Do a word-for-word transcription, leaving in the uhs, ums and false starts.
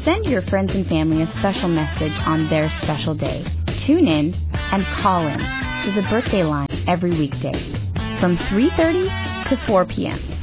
Send your friends and family a special message on their special day. Tune in and call in to the birthday line every weekday from three thirty to four p.m.